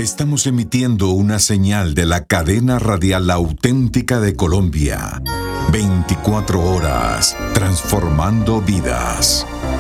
Estamos emitiendo una señal de la cadena radial auténtica de Colombia. 24 horas, transformando vidas.